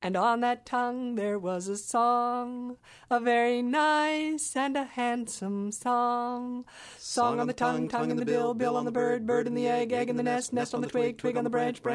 and on that tongue there was a song, a very nice and a handsome song. Song on the tongue, tongue in the bill, bill on the bird, bird in the egg, egg in the nest, nest on the twig, twig on the branch, branch